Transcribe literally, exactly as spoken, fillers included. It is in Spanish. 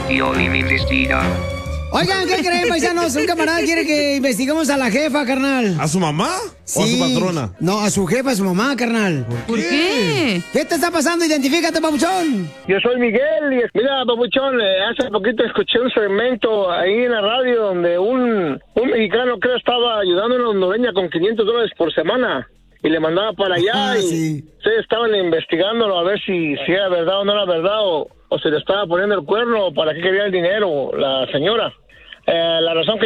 Piolín investiga. Oigan, ¿qué creen, paisanos? Un camarada quiere que investiguemos a la jefa, carnal. ¿A su mamá Sí. o a su patrona? No, a su jefa, a su mamá, carnal. ¿Por qué? ¿Qué te está pasando? Identifícate, papuchón. Yo soy Miguel y mira, papuchón, eh, hace poquito escuché un segmento ahí en la radio donde un, un mexicano creo estaba ayudando a una hondureña con quinientos dólares por semana y le mandaba para allá Ah, y sí. ustedes estaban investigándolo a ver si, si era verdad o no era verdad o, o se le estaba poniendo el cuerno o para qué quería el dinero la señora. Eh, la razón que